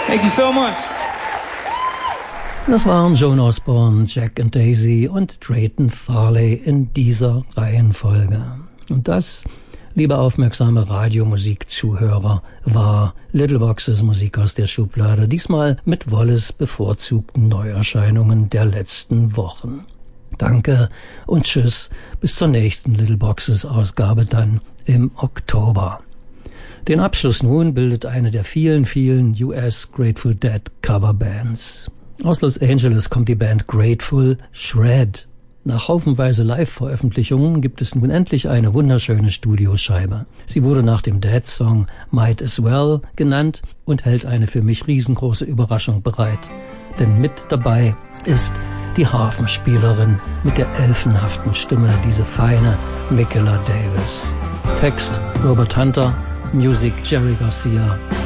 Thank you so much. Das waren Joan Osborne, Jack and Daisy und Drayton Farley in dieser Reihenfolge. Und das, liebe aufmerksame Radiomusikzuhörer, war Little Boxes Musik aus der Schublade, diesmal mit Wallace bevorzugten Neuerscheinungen der letzten Wochen. Danke und tschüss, bis zur nächsten Little Boxes Ausgabe dann im Oktober. Den Abschluss nun bildet eine der vielen US Grateful Dead Coverbands. Aus Los Angeles kommt die Band Grateful Shred. Nach haufenweise Live-Veröffentlichungen gibt es nun endlich eine wunderschöne Studioscheibe. Sie wurde nach dem Dead-Song Might As Well genannt und hält eine für mich riesengroße Überraschung bereit. Denn mit dabei ist die Harfenspielerin mit der elfenhaften Stimme, diese feine Michaela Davis. Text Robert Hunter, Musik Jerry Garcia.